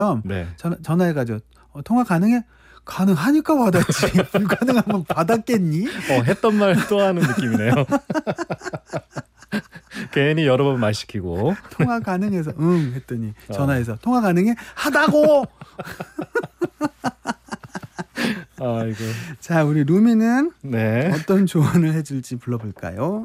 네. 전화해가지고 통화 가능해? 가능하니까 받았지. 불가능하면 받았겠니? 했던 말 또 하는 느낌이네요. 괜히 여러 번 말 시키고. 통화 가능해서 응 했더니 전화해서 통화 가능해? 하다고. 아이고. 자, 우리 루미는 네. 어떤 조언을 해줄지 불러볼까요?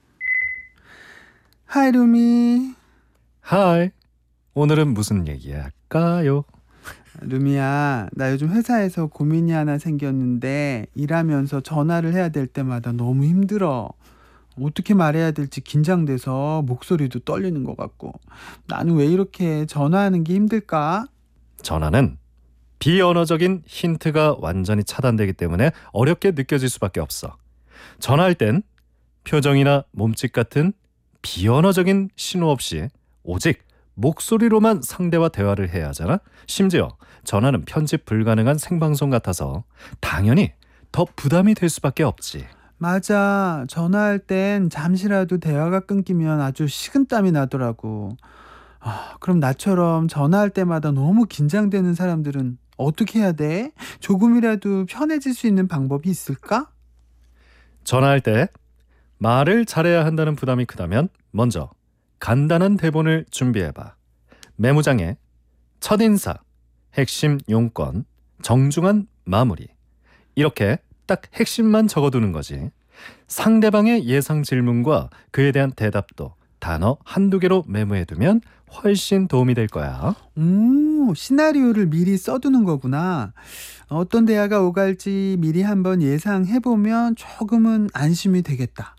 하이 루미. 하이. 오늘은 무슨 얘기 할까요? 루미야, 나 요즘 회사에서 고민이 하나 생겼는데 일하면서 전화를 해야 될 때마다 너무 힘들어. 어떻게 말해야 될지 긴장돼서 목소리도 떨리는 것 같고. 나는 왜 이렇게 전화하는 게 힘들까? 전화는 비언어적인 힌트가 완전히 차단되기 때문에 어렵게 느껴질 수밖에 없어. 전화할 땐 표정이나 몸짓 같은 비언어적인 신호 없이 오직 목소리로만 상대와 대화를 해야 하잖아. 심지어 전화는 편집 불가능한 생방송 같아서 당연히 더 부담이 될 수밖에 없지. 맞아. 전화할 땐 잠시라도 대화가 끊기면 아주 식은땀이 나더라고. 그럼 나처럼 전화할 때마다 너무 긴장되는 사람들은 어떻게 해야 돼? 조금이라도 편해질 수 있는 방법이 있을까? 전화할 때 말을 잘해야 한다는 부담이 크다면 먼저 간단한 대본을 준비해봐. 메모장에 첫인사, 핵심 용건, 정중한 마무리, 이렇게 딱 핵심만 적어두는 거지. 상대방의 예상 질문과 그에 대한 대답도 단어 한두 개로 메모해두면 훨씬 도움이 될 거야. 시나리오를 미리 써두는 거구나. 어떤 대화가 오갈지 미리 한번 예상해보면 조금은 안심이 되겠다.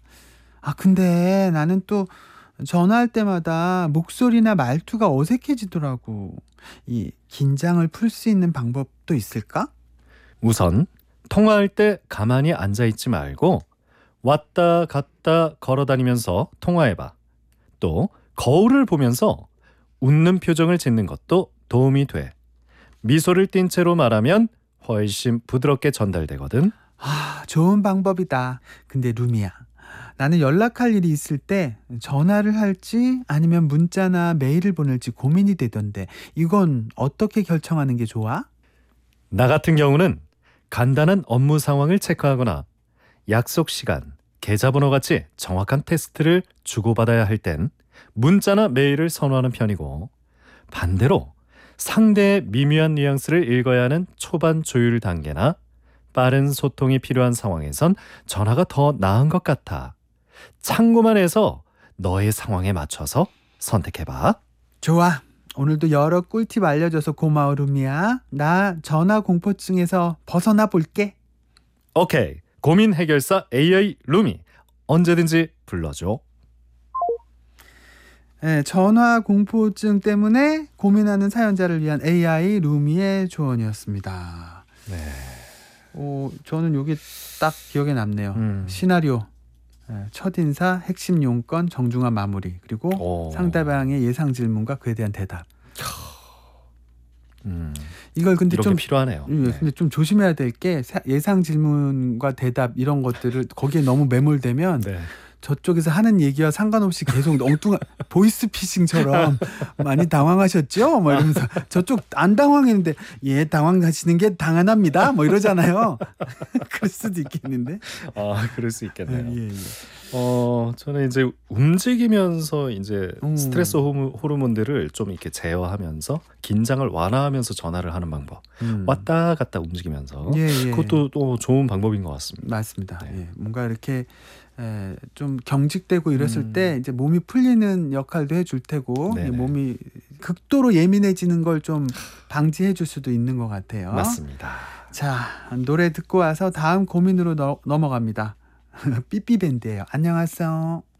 근데 나는 또 전화할 때마다 목소리나 말투가 어색해지더라고. 이 긴장을 풀 수 있는 방법도 있을까? 우선 통화할 때 가만히 앉아있지 말고 왔다 갔다 걸어다니면서 통화해봐. 또 거울을 보면서 웃는 표정을 짓는 것도 도움이 돼. 미소를 띤 채로 말하면 훨씬 부드럽게 전달되거든. 좋은 방법이다. 근데 루미야, 나는 연락할 일이 있을 때 전화를 할지 아니면 문자나 메일을 보낼지 고민이 되던데 이건 어떻게 결정하는 게 좋아? 나 같은 경우는 간단한 업무 상황을 체크하거나 약속 시간, 계좌번호 같이 정확한 테스트를 주고받아야 할 땐 문자나 메일을 선호하는 편이고, 반대로 상대의 미묘한 뉘앙스를 읽어야 하는 초반 조율 단계나 빠른 소통이 필요한 상황에선 전화가 더 나은 것 같아. 참고만 해서 너의 상황에 맞춰서 선택해봐. 좋아. 오늘도 여러 꿀팁 알려줘서 고마워 루미야. 나 전화 공포증에서 벗어나 볼게. 오케이. 고민 해결사 AI 루미. 언제든지 불러줘. 네, 전화 공포증 때문에 고민하는 사연자를 위한 AI 루미의 조언이었습니다. 네. 저는 이게 딱 기억에 남네요. 시나리오, 첫인사, 핵심 용건, 정중한 마무리, 그리고 상대방의 예상 질문과 그에 대한 대답. 이걸 근데 이렇게 좀 필요하네요. 근데 좀 조심해야 될 게 예상 질문과 대답 이런 것들을 거기에 너무 매몰되면 네. 저쪽에서 하는 얘기와 상관없이 계속 엉뚱한 보이스피싱처럼 많이 당황하셨죠? 뭐 이러면서 저쪽 안 당황했는데 당황하시는 게 당연합니다. 뭐 이러잖아요. 그럴 수도 있겠는데. 그럴 수 있겠네요. 예. 저는 이제 움직이면서 이제 스트레스 호르몬들을 좀 이렇게 제어하면서 긴장을 완화하면서 전화를 하는 방법. 왔다 갔다 움직이면서. 그것도 또 좋은 방법인 것 같습니다. 맞습니다. 네. 뭔가 이렇게 좀 경직되고 이랬을 때 이제 몸이 풀리는 역할도 해줄 테고 몸이 극도로 예민해지는 걸 좀 방지해 줄 수도 있는 것 같아요. 맞습니다. 자, 노래 듣고 와서 다음 고민으로 넘어갑니다. 삐삐밴드예요. 안녕하세요.